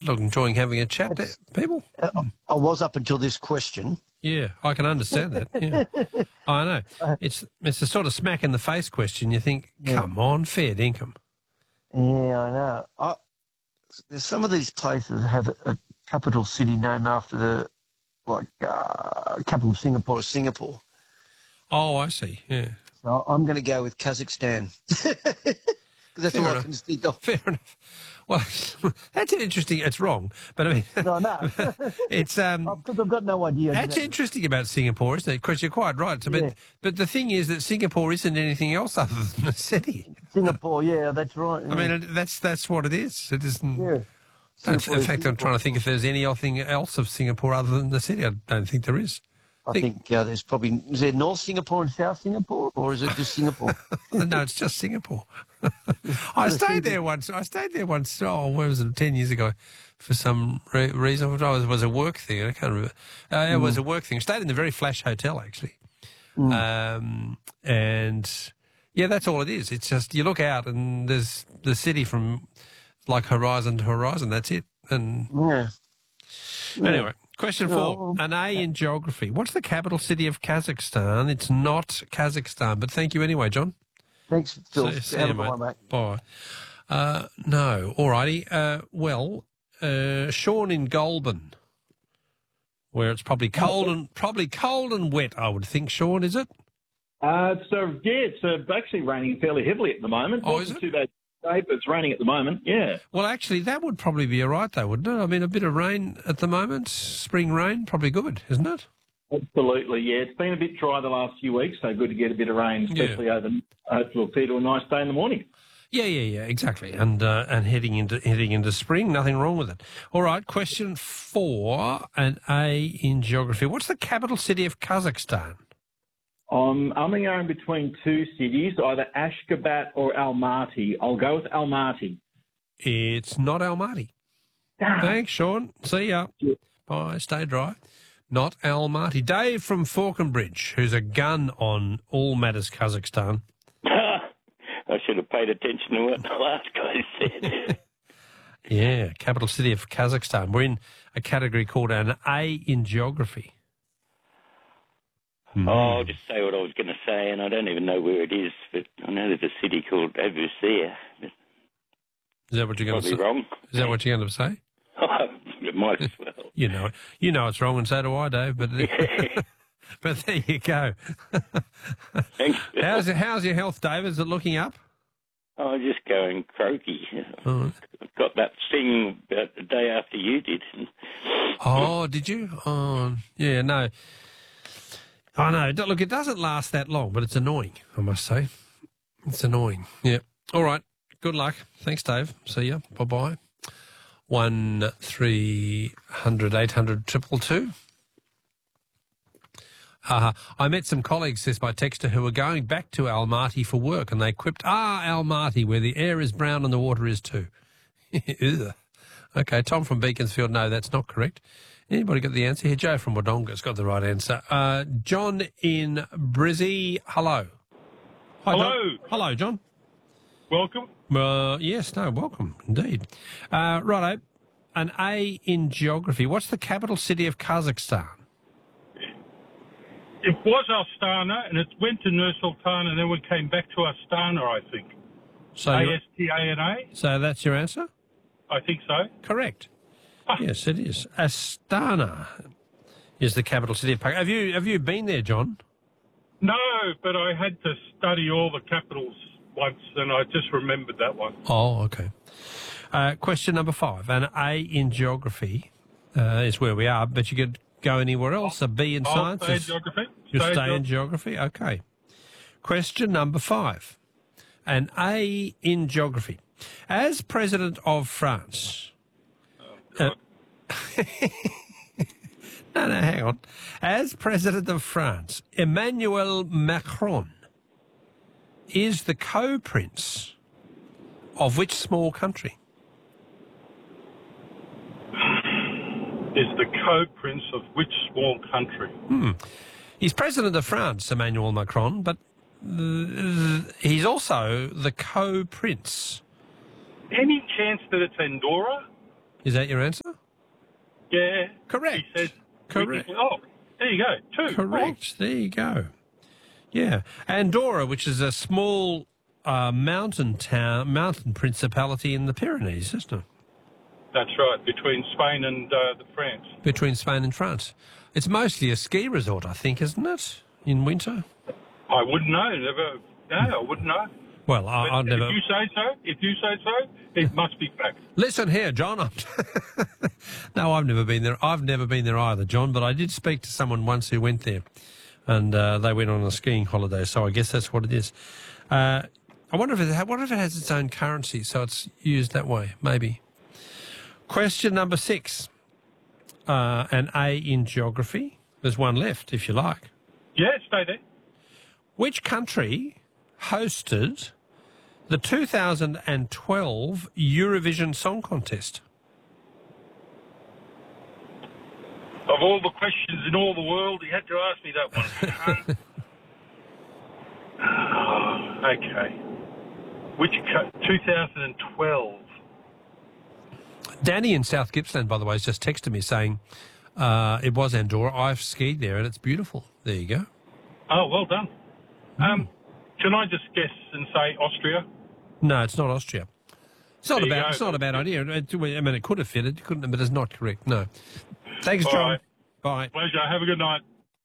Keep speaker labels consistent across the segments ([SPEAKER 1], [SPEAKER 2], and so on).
[SPEAKER 1] enjoying having a chat to people.
[SPEAKER 2] I was up until this question.
[SPEAKER 1] Yeah, I can understand that. Yeah. I know. It's the sort of smack in the face question. You think, come on, fair dinkum.
[SPEAKER 2] Yeah, I know. There's some of these places have a capital city named after the capital of Singapore, Singapore.
[SPEAKER 1] Oh, I see. Yeah.
[SPEAKER 2] So I'm going to go with Kazakhstan. That's all I can think of.
[SPEAKER 1] Fair enough. Well, that's an interesting. It's wrong, but I mean,
[SPEAKER 2] No, no.
[SPEAKER 1] it's
[SPEAKER 2] because I've got no idea.
[SPEAKER 1] That's interesting about Singapore, isn't it? Because you're quite right. So, but the thing is that Singapore isn't anything else other than a city.
[SPEAKER 2] Singapore, yeah, that's right. Yeah.
[SPEAKER 1] I mean, that's what it is. It isn't.
[SPEAKER 2] Yeah.
[SPEAKER 1] In fact, I'm trying to think if there's anything else of Singapore other than the city. I don't think there is.
[SPEAKER 2] I think there's probably... Is there North Singapore and South Singapore, or is it just Singapore?
[SPEAKER 1] No, it's just Singapore. I stayed there once. Oh, where was it? 10 years ago, for some reason. It was a work thing. I can't remember. It was a work thing. I stayed in the very flash hotel, actually. And yeah, that's all it is. It's just you look out and there's the city from like horizon to horizon. That's it. And anyway. Question 4, an A in geography. What's the capital city of Kazakhstan? It's not Kazakhstan, but thank you anyway, John.
[SPEAKER 2] Thanks, Phil.
[SPEAKER 1] See you, mate. Bye. No, all righty. Sean in Goulburn, where it's probably cold and wet, I would think. Sean, is it?
[SPEAKER 3] It's actually raining fairly heavily at the moment.
[SPEAKER 1] Oh, is it?
[SPEAKER 3] Too bad. But it's raining at the moment, yeah.
[SPEAKER 1] Well, actually, that would probably be all right, though, wouldn't it? I mean, a bit of rain at the moment, spring rain, probably good, isn't it?
[SPEAKER 3] Absolutely, yeah. It's been a bit dry the last few weeks, so good to get a bit of rain, especially over. Hopefully, we'll see to a nice day in the morning.
[SPEAKER 1] Yeah, exactly. And heading into spring, nothing wrong with it. All right, question 4, an A in geography. What's the capital city of Kazakhstan?
[SPEAKER 3] I'm going between two cities, either Ashgabat or Almaty. I'll go with Almaty.
[SPEAKER 1] It's not Almaty. Thanks, Sean. See ya. Yeah. Bye. Stay dry. Not Almaty. Dave from Falconbridge, who's a gun on all matters Kazakhstan.
[SPEAKER 4] I should have paid attention to what the last guy said.
[SPEAKER 1] Yeah, capital city of Kazakhstan. We're in a category called an A in geography.
[SPEAKER 4] I'll just say what I was going to say, and I don't even know where it is, but I know there's a city called Abusir.
[SPEAKER 1] Is that what you're going to say?
[SPEAKER 4] Probably wrong.
[SPEAKER 1] Is that what you're going to say?
[SPEAKER 4] It might as well.
[SPEAKER 1] You know it's wrong, and so do I, Dave. But but there you go.
[SPEAKER 4] Thanks.
[SPEAKER 1] How's your health, Dave? Is it looking up?
[SPEAKER 4] Oh, just going croaky.
[SPEAKER 1] Oh.
[SPEAKER 4] I've got that thing about the day after you did.
[SPEAKER 1] Oh, did you? Oh, yeah, no. I know. Look, it doesn't last that long, but it's annoying, I must say. It's annoying. Yeah. All right. Good luck. Thanks, Dave. See ya. Bye-bye. 1300 800 222. I met some colleagues, says by texter, who were going back to Almaty for work, and they quipped, Almaty, where the air is brown and the water is too. Okay, Tom from Beaconsfield, no, that's not correct. Anybody got the answer here? Joe from Wodonga's got the right answer. John in Brizzy, hello. Hi,
[SPEAKER 5] hello.
[SPEAKER 1] John. Hello, John.
[SPEAKER 5] Welcome.
[SPEAKER 1] Yes, no, welcome, indeed. Righto, an A in geography. What's the capital city of Kazakhstan?
[SPEAKER 5] It was Astana, and it went to Nur-Sultan, and then we came back to Astana, I think.
[SPEAKER 1] So
[SPEAKER 5] Astana.
[SPEAKER 1] So that's your answer?
[SPEAKER 5] I think so.
[SPEAKER 1] Correct. Yes, it is. Astana is the capital city of Pakistan. Have you been there, John?
[SPEAKER 5] No, but I had to study all the capitals once, and I just remembered that one.
[SPEAKER 1] Oh, okay. Question number 5. An A in geography is where we are, but you could go anywhere else. A B in science.
[SPEAKER 5] Stay in geography.
[SPEAKER 1] You'll stay in geography? Okay. Question number 5. An A in geography. As President of France... No, hang on. As President of France, Emmanuel Macron is the co-prince of which small country?
[SPEAKER 5] Is the co-prince of which small country?
[SPEAKER 1] He's President of France, Emmanuel Macron, but he's also the co-prince.
[SPEAKER 5] Any chance that it's Andorra?
[SPEAKER 1] Is that your answer?
[SPEAKER 5] Yeah.
[SPEAKER 1] Correct.
[SPEAKER 5] He said,
[SPEAKER 1] Correct.
[SPEAKER 5] Oh, there you go. 2.
[SPEAKER 1] Correct. There you go. Yeah. Andorra, which is a small mountain principality in the Pyrenees, isn't it?
[SPEAKER 5] That's right, between Spain and France.
[SPEAKER 1] Between Spain and France. It's mostly a ski resort, I think, isn't it, in winter?
[SPEAKER 5] I wouldn't know. I wouldn't know.
[SPEAKER 1] Well, I've never...
[SPEAKER 5] If you say so, it must be fact.
[SPEAKER 1] Listen here, John. No, I've never been there. I've never been there either, John, but I did speak to someone once who went there, and they went on a skiing holiday, so I guess that's what it is. I wonder if it has its own currency, so it's used that way, maybe. Question number 6. An A in geography. There's one left, if you like.
[SPEAKER 5] Yeah, stay there.
[SPEAKER 1] Which country hosted the 2012 Eurovision Song Contest?
[SPEAKER 5] Of all the questions in all the world, he had to ask me that one. Okay. Which 2012?
[SPEAKER 1] Danny in South Gippsland, by the way, has just texted me saying it was Andorra. I've skied there and it's beautiful. There you go.
[SPEAKER 5] Oh, well done. Can I just guess and say Austria?
[SPEAKER 1] No, it's not Austria. It's not
[SPEAKER 5] There you
[SPEAKER 1] It's
[SPEAKER 5] go.
[SPEAKER 1] not a bad idea. It could have fitted. It couldn't, but it's not correct. No. Thanks,
[SPEAKER 5] All
[SPEAKER 1] John.
[SPEAKER 5] right.
[SPEAKER 1] Bye.
[SPEAKER 5] Pleasure. Have a good night.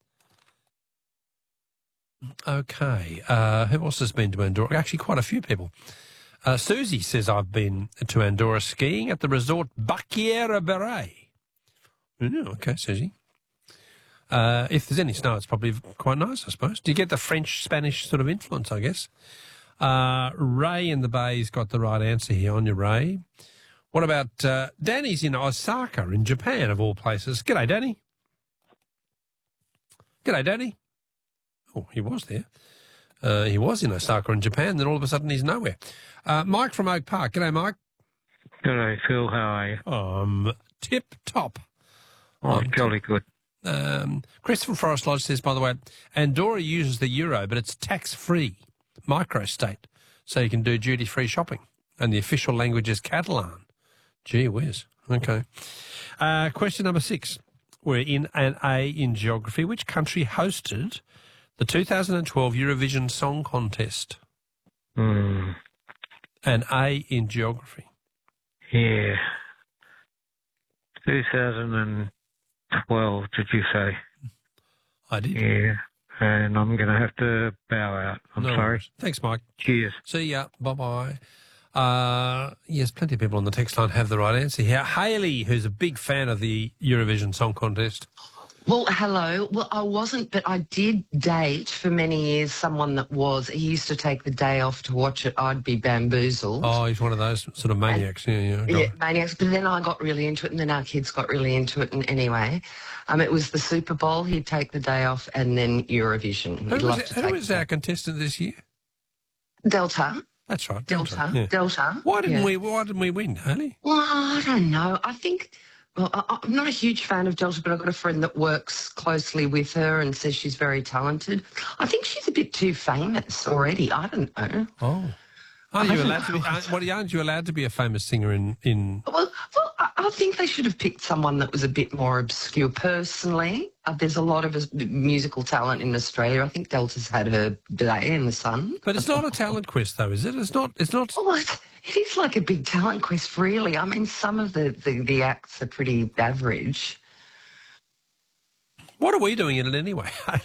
[SPEAKER 1] Okay. Who else has been to Andorra? Actually, quite a few people. Susie says, I've been to Andorra skiing at the resort Baciera Beret. Okay, Susie. If there's any snow, it's probably quite nice, I suppose. Do you get the French-Spanish sort of influence, I guess? Ray in the Bay's got the right answer here on your Ray. What about Danny's in Osaka in Japan, of all places? G'day, Danny. G'day, Danny. Oh, he was there. He was in Osaka in Japan, then all of a sudden he's nowhere. Mike from Oak Park. G'day, Mike.
[SPEAKER 6] G'day, Phil. How are you?
[SPEAKER 1] Tip-top.
[SPEAKER 6] Oh, jolly good.
[SPEAKER 1] Chris from Forest Lodge says, by the way, Andorra uses the euro, but it's tax-free, microstate, so you can do duty-free shopping. And the official language is Catalan. Gee whiz. Okay. Question number 6. We're in an A in geography. Which country hosted the 2012 Eurovision Song Contest? An A in geography.
[SPEAKER 6] Yeah. 2012, did you say?
[SPEAKER 1] I did.
[SPEAKER 6] Yeah. And I'm going to have to bow out. I'm sorry.
[SPEAKER 1] Worries. Thanks, Mike.
[SPEAKER 6] Cheers.
[SPEAKER 1] See ya. Bye-bye. Yes, plenty of people on the text line have the right answer here. Hayley, who's a big fan of the Eurovision Song Contest.
[SPEAKER 7] Well, hello. Well, I wasn't, but I did date for many years someone that was. He used to take the day off to watch it. I'd be bamboozled.
[SPEAKER 1] Oh, he's one of those sort of maniacs. Yeah.
[SPEAKER 7] Yeah, maniacs. But then I got really into it, and then our kids got really into it. And anyway, it was the Super Bowl. He'd take the day off, and then Eurovision.
[SPEAKER 1] Who was our contestant this year?
[SPEAKER 7] Delta.
[SPEAKER 1] That's right.
[SPEAKER 7] Delta.
[SPEAKER 1] Yeah.
[SPEAKER 7] Delta.
[SPEAKER 1] Why didn't we win, Hayley?
[SPEAKER 7] Well, I don't know. I think. Well, I'm not a huge fan of Delta, but I've got a friend that works closely with her and says she's very talented. I think she's a bit too famous already. I don't know.
[SPEAKER 1] Oh. Aren't you allowed to be a famous singer in...
[SPEAKER 7] Well, I think they should have picked someone that was a bit more obscure. Personally, there's a lot of musical talent in Australia. I think Delta's had her day in the sun.
[SPEAKER 1] But it's not a talent quest, though, is it? It's not...
[SPEAKER 7] Oh, it is like a big talent quest, really. I mean, some of the acts are pretty average.
[SPEAKER 1] What are we doing in it anyway?
[SPEAKER 7] I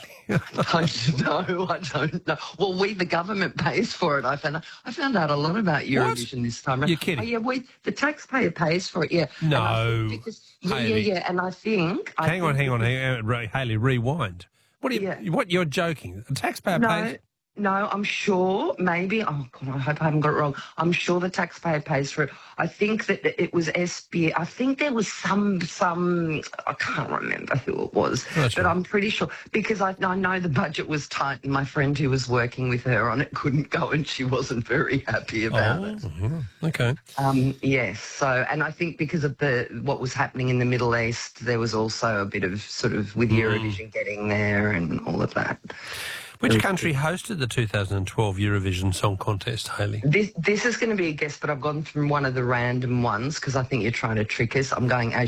[SPEAKER 7] don't know. Well, the government pays for it. I found out a lot about Eurovision this time.
[SPEAKER 1] You're kidding?
[SPEAKER 7] Oh, yeah, the taxpayer pays for it. Yeah.
[SPEAKER 1] No.
[SPEAKER 7] Yeah. And I think.
[SPEAKER 1] Hang on. Hayley, rewind. What? You're joking? The taxpayer pays.
[SPEAKER 7] No, I'm sure, maybe, oh, God, I hope I haven't got it wrong. I'm sure the taxpayer pays for it. I think that it was SBA. I think there was some I can't remember who it was, but I'm pretty sure, because I know the budget was tight and my friend who was working with her on it couldn't go and she wasn't very happy about it.
[SPEAKER 1] Okay.
[SPEAKER 7] Yes, so, and I think because of what was happening in the Middle East, there was also a bit of sort of with Eurovision getting there and all of that.
[SPEAKER 1] Which country hosted the 2012 Eurovision Song Contest, Hayley?
[SPEAKER 7] This is going to be a guess, but I've gone from one of the random ones because I think you're trying to trick us. I'm going Asia